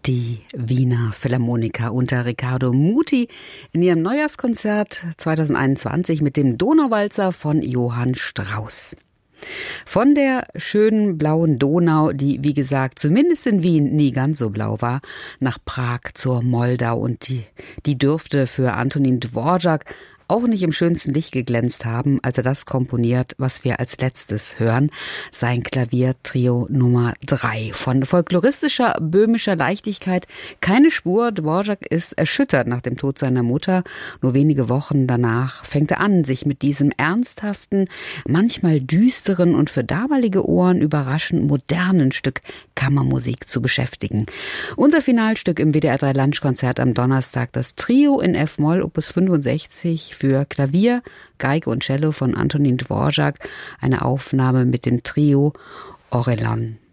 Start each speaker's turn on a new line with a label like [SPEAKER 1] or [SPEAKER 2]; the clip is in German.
[SPEAKER 1] die Wiener Philharmoniker unter Riccardo Muti in ihrem Neujahrskonzert 2021 mit dem Donauwalzer von Johann Strauss. Von der schönen blauen Donau, die, wie gesagt, zumindest in Wien nie ganz so blau war, nach Prag zur Moldau, und die dürfte für Antonín Dvořák auch nicht im schönsten Licht geglänzt haben, als er das komponiert, was wir als letztes hören, sein Klaviertrio Nummer 3. Von folkloristischer böhmischer Leichtigkeit keine Spur. Dvořák ist erschüttert nach dem Tod seiner Mutter. Nur wenige Wochen danach fängt er an, sich mit diesem ernsthaften, manchmal düsteren und für damalige Ohren überraschend modernen Stück Kammermusik zu beschäftigen. Unser Finalstück im WDR 3 Lunchkonzert am Donnerstag, das Trio in F-Moll, Opus 65, für Klavier, Geige und Cello von Antonín Dvořák, eine Aufnahme mit dem Trio Orelon.